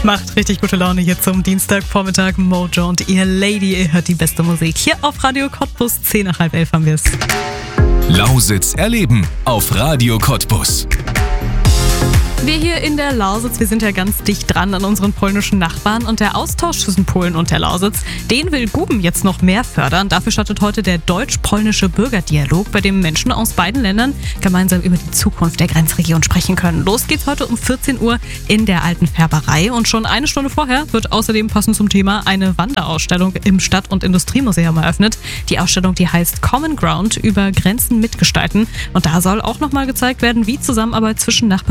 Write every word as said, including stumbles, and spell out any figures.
Macht richtig gute Laune hier zum Dienstagvormittag. Mojo und ihr Lady, ihr hört die beste Musik. Hier auf Radio Cottbus, zehn nach halb elf haben wir es. Lausitz erleben auf Radio Cottbus. Wir hier in der Lausitz, wir sind ja ganz dicht dran an unseren polnischen Nachbarn und der Austausch zwischen Polen und der Lausitz, den will Guben jetzt noch mehr fördern. Dafür startet heute der deutsch-polnische Bürgerdialog, bei dem Menschen aus beiden Ländern gemeinsam über die Zukunft der Grenzregion sprechen können. Los geht's heute um vierzehn Uhr in der Alten Färberei und schon eine Stunde vorher wird außerdem passend zum Thema eine Wanderausstellung im Stadt- und Industriemuseum eröffnet. Die Ausstellung, die heißt Common Ground, über Grenzen mitgestalten, und da soll auch nochmal gezeigt werden, wie Zusammenarbeit zwischen Nachbarn